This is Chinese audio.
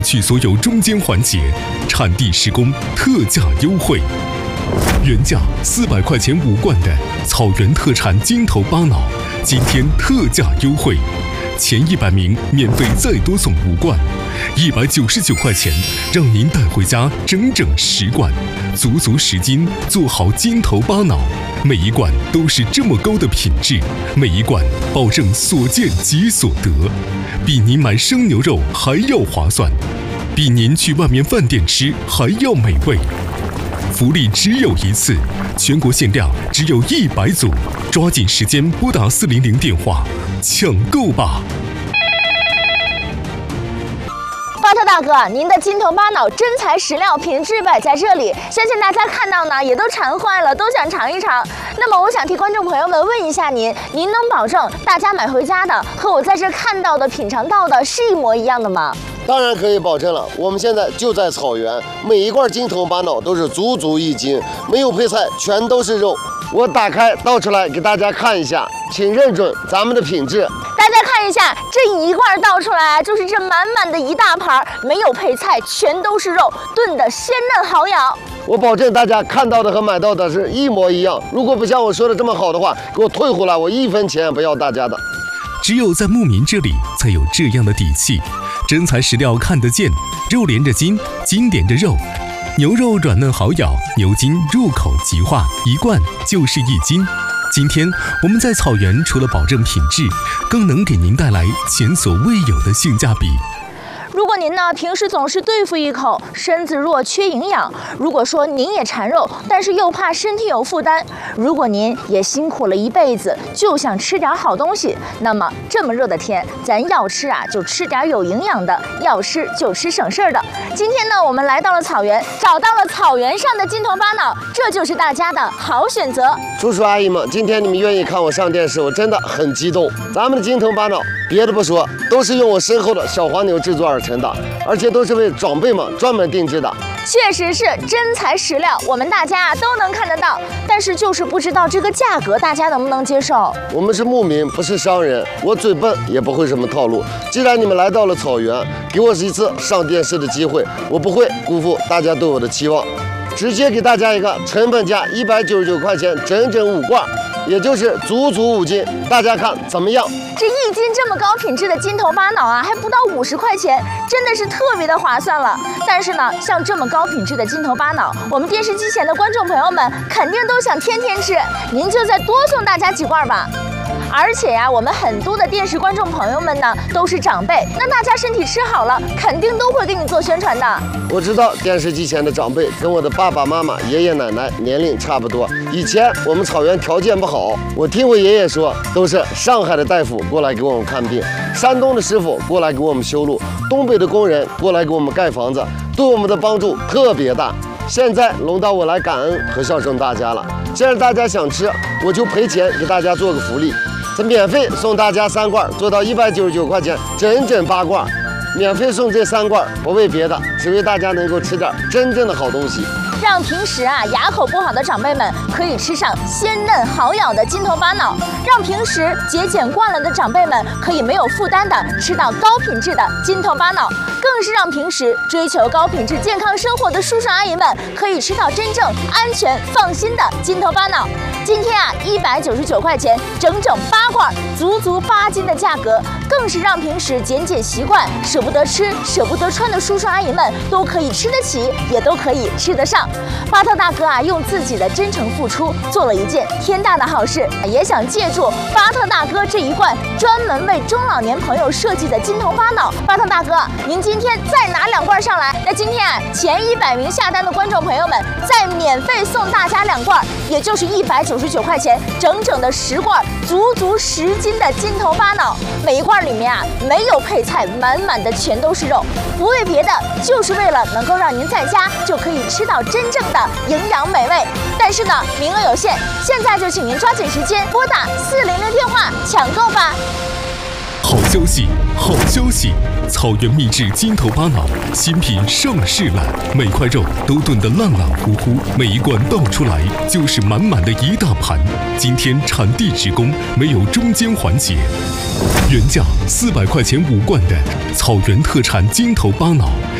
去所有中间环节，产地施工，特价优惠。原价400块钱5罐的草原特产金头巴脑，今天特价优惠，前100名免费再多送5罐，199块钱，让您带回家整整10罐，足足10斤，做好金头巴脑。每一罐都是这么高的品质，每一罐保证所见即所得，比您买生牛肉还要划算，比您去外面饭店吃还要美味。福利只有一次，全国限量只有100组，抓紧时间拨打400电话抢购吧。 巴特大哥，您的金头巴脑真材实料，品质摆在这里，相信大家看到呢也都馋坏了，都想尝一尝。那么我想替观众朋友们问一下您能保证大家买回家的和我在这看到的、品尝到的是一模一样的吗？ 当然可以保证了，我们现在就在草原，每一罐金头巴脑都是足足1斤，没有配菜，全都是肉。我打开倒出来给大家看一下，请认准咱们的品质。 大家看一下，这一罐倒出来就是这满满的一大盘，没有配菜，全都是肉，炖的鲜嫩好咬。 我保证大家看到的和买到的是一模一样。如果不像我说的这么好的话，给我退回来，我1分钱也不要大家的。 只有在牧民这里才有这样的底气，真材实料看得见，肉连着筋，筋连着肉。牛肉软嫩好咬，牛筋入口即化，一罐就是1斤。今天我们在草原除了保证品质，更能给您带来前所未有的性价比。 如果您呢平时总是对付一口，身子弱缺营养；如果说您也馋肉，但是又怕身体有负担；如果您也辛苦了一辈子，就想吃点好东西，那么这么热的天，咱要吃啊就吃点有营养的，要吃就吃省事儿的。今天呢，我们来到了草原，找到了草原上的金头巴脑，这就是大家的好选择。 叔叔阿姨们，今天你们愿意看我上电视，我真的很激动。咱们的金头巴脑，别的不说，都是用我身后的小黄牛制作而成的，而且都是为长辈们专门定制的。 确实是真材实料，我们大家都能看得到，但是就是不知道这个价格大家能不能接受。 我们是牧民，不是商人，我嘴笨也不会什么套路。既然你们来到了草原，给我一次上电视的机会，我不会辜负大家对我的期望，直接给大家一个成本价199块钱，整整5罐，也就是足足5斤，大家看怎么样？ 这1斤这么高品质的金头巴脑啊，还不到50块钱，真的是特别的划算了。但是呢，像这么高品质的金头巴脑，我们电视机前的观众朋友们肯定都想天天吃，您就再多送大家几罐吧。而且呀，我们很多的电视观众朋友们呢都是长辈，那大家身体吃好了，肯定都会给你做宣传的。 我知道电视机前的长辈跟我的爸爸妈妈、爷爷奶奶年龄差不多。以前我们草原条件不好，我听我爷爷说，都是上海的大夫过来给我们看病，山东的师傅过来给我们修路，东北的工人过来给我们盖房子，对我们的帮助特别大。现在轮到我来感恩和孝顺大家了。既然大家想吃，我就赔钱给大家做个福利。这免费送大家3罐，做到199块钱，整整8罐，免费送这3罐，不为别的，只为大家能够吃点真正的好东西， 让平时啊牙口不好的长辈们可以吃上鲜嫩好咬的金头巴脑，让平时节俭惯了的长辈们可以没有负担的吃到高品质的金头巴脑，更是让平时追求高品质健康生活的叔叔阿姨们可以吃到真正安全放心的金头巴脑。今天啊199块钱，整整8罐，足足8斤的价格，更是让平时减减习惯、舍不得吃、舍不得穿的叔叔阿姨们都可以吃得起，也都可以吃得上。巴特大哥啊，用自己的真诚付出，做了一件天大的好事，也想借助巴特大哥这一罐专门为中老年朋友设计的金头巴脑。巴特大哥，您今天再拿2罐上来，那今天啊前100名下单的观众朋友们再免费送大家2罐，也就是199块钱，整整的10罐，足足10斤的金头巴脑。每一罐里面啊没有配菜，满满的全都是肉，不为别的，就是为了能够让您在家就可以吃到真正的营养美味。但是呢，名额有限，现在就请您抓紧时间拨打400电话抢购吧。 好消息，好消息！草原秘制筋头巴脑新品上市了，每块肉都炖得烂烂糊糊，每一罐倒出来就是满满的一大盘。今天产地直供，没有中间环节。原价400块钱5罐的草原特产筋头巴脑，